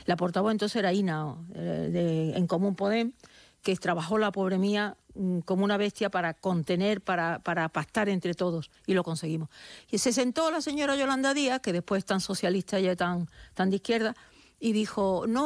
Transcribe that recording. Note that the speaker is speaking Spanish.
La portavoz entonces era Ina, En Común Podem, que trabajó la pobre mía como una bestia para contener, para pactar entre todos, y lo conseguimos. Y se sentó la señora Yolanda Díaz, que después tan socialista y tan de izquierda, y dijo, no,